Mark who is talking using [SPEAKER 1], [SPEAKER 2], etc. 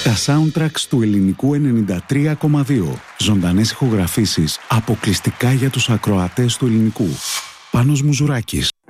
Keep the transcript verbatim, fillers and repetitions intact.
[SPEAKER 1] Τα soundtracks του Ελληνικού ενενήντα τρία κόμμα δύο. Ζωντανές ηχογραφήσεις αποκλειστικά για τους ακροατές του Ελληνικού. Πάνος Μουζουράκης.